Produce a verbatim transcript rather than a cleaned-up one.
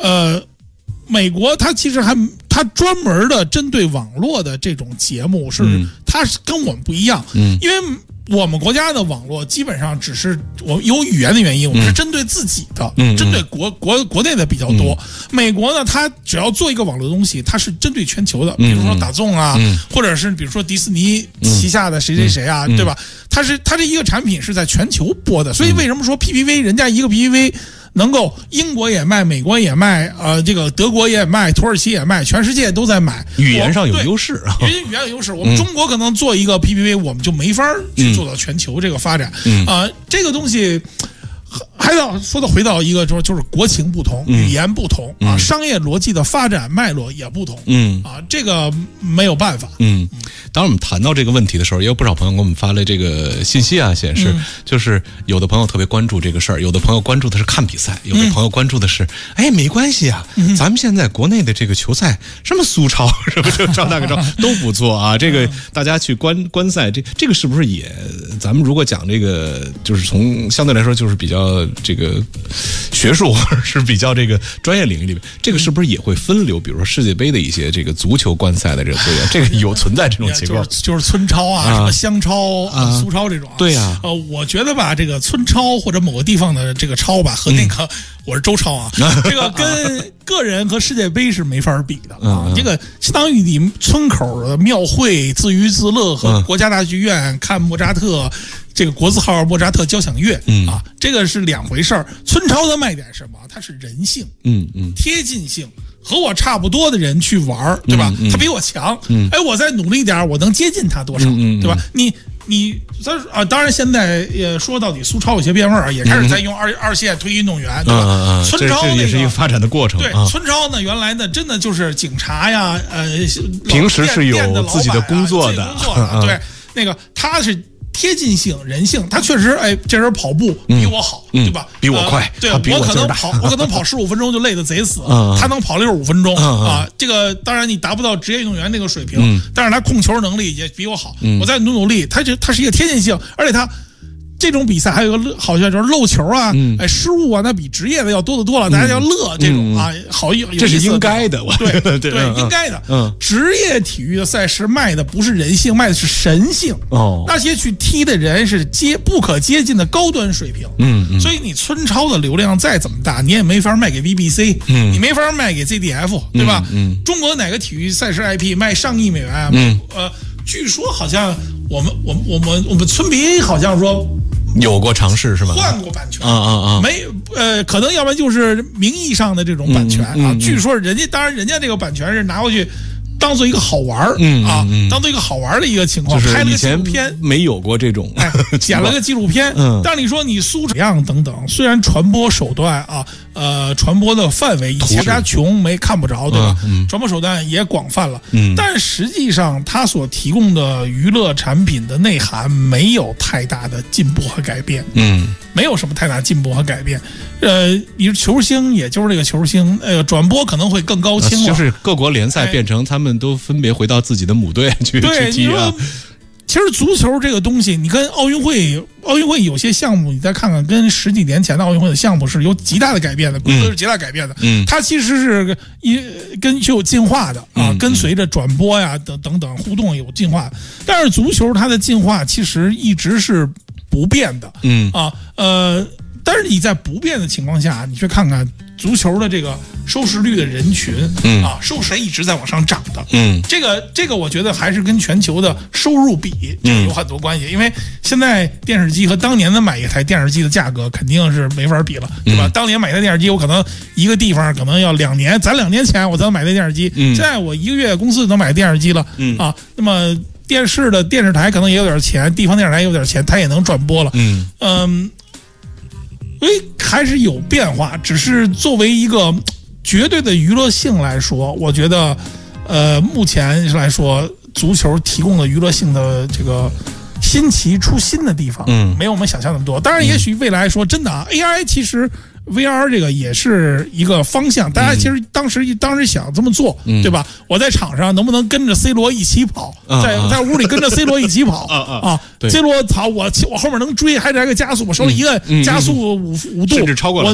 呃，美国它其实还它专门的针对网络的这种节目是，嗯、它是跟我们不一样，嗯，因为我们国家的网络基本上只是我有语言的原因，我们是针对自己的，嗯、针对国国国内的比较多。嗯、美国呢，它只要做一个网络的东西，它是针对全球的，比如说打纵啊，嗯、或者是比如说迪士尼旗下的谁谁谁啊，嗯、对吧？它是它这一个产品是在全球播的，所以为什么说 P P V 人家一个 P P V 能够英国也卖，美国也卖，呃，这个德国也卖，土耳其也卖，全世界都在买。 语言上有优势啊， 因为语言有优势。我们中国可能做一个 P P V，、嗯、我们就没法去做到全球这个发展。嗯啊、呃，这个东西还要说到回到一个说，就是国情不同，嗯、语言不同啊，嗯、商业逻辑的发展脉络也不同。嗯啊，这个没有办法。 嗯。当我们谈到这个问题的时候，也有不少朋友给我们发了这个信息啊，显示、嗯、就是有的朋友特别关注这个事儿，有的朋友关注的是看比赛，有的朋友关注的是，嗯、哎，没关系啊，嗯、咱们现在国内的这个球赛，什么苏超，什么这招那个招都不错啊，这个大家去观观赛，这这个是不是也，咱们如果讲这个，就是从相对来说就是比较这个学术或者是比较这个专业领域里面，这个是不是也会分流？比如说世界杯的一些这个足球观赛的这个资源，这个有存在这种情况。 就是就是村超啊，啊什么乡超、啊、苏超这种、啊。 对呀、啊， 呃，我觉得吧，这个村超或者某个地方的这个超吧，和那个、嗯、我是周超啊，这个跟个人和世界杯是没法比的啊。嗯、这个相当于你村口的庙会自娱自乐和国家大剧院看莫扎特。这个国字号莫扎特交响乐、嗯、啊，这个是两回事儿。村超的卖点是什么？它是人性，嗯嗯，贴近性，和我差不多的人去玩，对吧？嗯嗯、他比我强，嗯，哎，我再努力一点，我能接近他多少，嗯嗯、对吧？你你啊，当然现在也说到底，苏超有些变味儿，也开始在用二、嗯、二线推运动员，对吧？嗯嗯、村超、那个、 这也是一个发展的过程。 对， 啊、 村超呢，原来呢，真的就是警察呀，呃， 平时是有自己的工作的， 工作的，嗯、对，那个他是。贴近性、人性，他确实，哎，这人跑步比我好， 嗯、 对吧？ 比我快， 呃、对我可能跑，我可能跑十五分钟就累得贼死，嗯、他能跑六十五分钟、嗯、啊。这个当然你达不到职业运动员那个水平，嗯、但是他控球能力也比我好，嗯、我再努努力，他这他是一个贴近性，而且他。这种比赛还有个好像就是漏球啊，嗯、哎失误啊，那比职业的要多得多了，嗯、大家要乐这种啊，嗯、好有这是应该的， 对对对，嗯、应该的。嗯，职业体育的赛事卖的不是人性，卖的是神性。哦，那些去踢的人是接不可接近的高端水平。嗯，嗯所以你村超的流量再怎么大，你也没法卖给 B B C，嗯，你没法卖给 Z D F，对吧？嗯，嗯中国哪个体育赛事 I P 卖上亿美元啊？嗯，呃，据说好像我们我们我们我们村民好像说。 有过尝试是吧？ 换过版权啊啊啊！ 没呃，可能要不然就是名义上的这种版权、嗯嗯、啊。据说人家当然人家这个版权是拿回去当做一个好玩儿、嗯、啊，嗯、当做一个好玩的一个情况， 就是拍了个纪录片， 没有过这种， 哎，剪了个纪录片。嗯，但是你说你苏样等等，虽然传播手段啊，呃，传播的范围以前大家穷没看不着，对吧？嗯，传播手段也广泛了，嗯，但实际上它所提供的娱乐产品的内涵没有太大的进步和改变，嗯，没有什么太大进步和改变。呃，你是球星，也就是这个球星，呃，转播可能会更高清了， 就是各国联赛变成他们都分别回到自己的母队去去踢啊。 其实足球这个东西，你跟奥运会，奥运会有些项目，你再看看，跟十几年前的奥运会的项目是有极大的改变的，规则是极大改变的。嗯，它其实是一跟具有进化的啊，嗯、跟随着转播呀等等等互动有进化。但是足球它的进化其实一直是不变的。嗯啊呃。但是你在不变的情况下，你去看看足球的这个收视率的人群，嗯啊，收视一直在往上涨的，嗯，这个这个我觉得还是跟全球的收入比这个有很多关系，因为现在电视机和当年的买一台电视机的价格肯定是没法比了，对吧？嗯、当年买一台电视机，我可能一个地方可能要两年，咱两年前我才能买台电视机，嗯、现在我一个月公司能买电视机了，嗯啊，那么电视的电视台可能也有点钱，地方电视台有点钱，它也能转播了，嗯嗯。所以还是有变化，只是作为一个绝对的娱乐性来说，我觉得，呃，目前来说，足球提供的娱乐性的这个新奇出新的地方，嗯，没有我们想象那么多。当然，也许未来说真的啊 ，A I 其实 V R 这个也是一个方向，大家其实当时当时想这么做，嗯、对吧？我在场上能不能跟着 C 罗一起跑，嗯、在在屋里跟着 C 罗一起跑啊啊！C 罗操，我我后面能追，还得来个加速，我手里一个加速五五度， 甚至超过了。